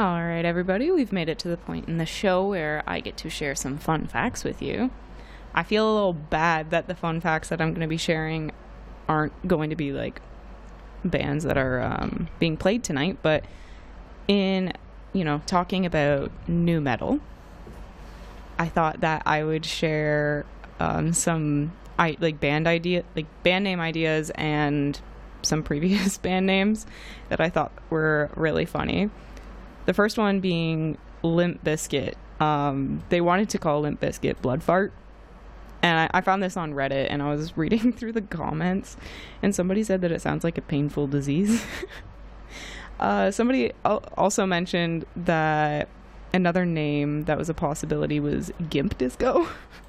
All right, everybody, we've made it to the point in the show where I get to share some fun facts with you. I feel a little bad that the fun facts that I'm going to be sharing aren't going to be like bands that are being played tonight, but in, talking about nu metal, I thought that I would share some band name ideas and some previous band names that I thought were really funny. The first one being Limp Bizkit. They wanted to call Limp Bizkit Blood Fart. And I found this on Reddit, and I was reading through the comments, and somebody said that it sounds like a painful disease. Somebody also mentioned that another name that was a possibility was Gimp Disco.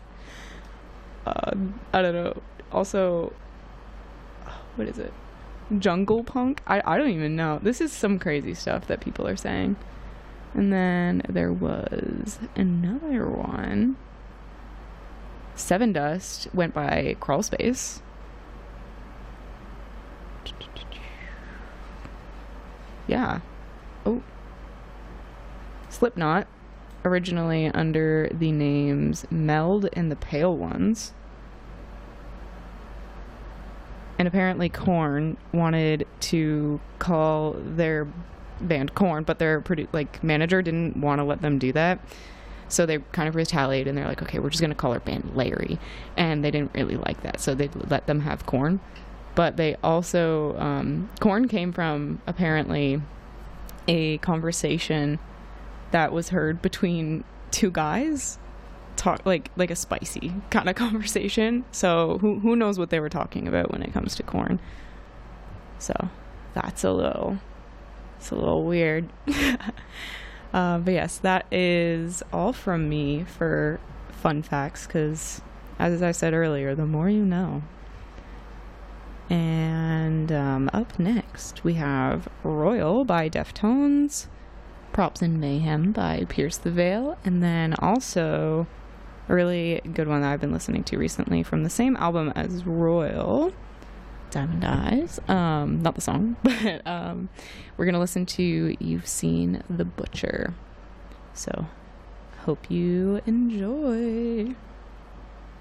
I don't know. Also, what is it? Jungle Punk? I don't even know. This is some crazy stuff that people are saying. And then there was another one. Seven Dust went by Crawl Space. Yeah. Oh. Slipknot, originally under the names Meld and the Pale Ones. And apparently Korn wanted to call their band Korn, but their manager didn't want to let them do that. So they kind of retaliated, and they're like, okay, we're just going to call our band Larry. And they didn't really like that, so they let them have Korn. But they also, Korn came from, apparently, a conversation that was heard between two guys, talk like a spicy kind of conversation. So who knows what they were talking about when it comes to Korn. So that's a little weird. But yes, that is all from me for fun facts, because as I said earlier, the more you know. And up next we have Royal by Deftones, Props and Mayhem by Pierce the Veil, and then also a really good one that I've been listening to recently from the same album as Royal, Diamond Eyes. Not the song, but we're going to listen to You've Seen the Butcher. So, hope you enjoy.